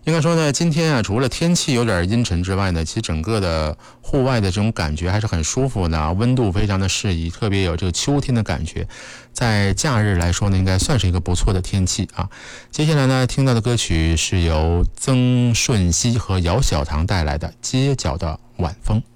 应该说呢，今天啊，除了天气有点阴沉之外呢，其实整个的户外的这种感觉还是很舒服的，温度非常的适宜，特别有这个秋天的感觉。在假日来说呢，应该算是一个不错的天气啊。接下来呢，听到的歌曲是由曾舜晞和姚晓棠带来的《街角的晚风》。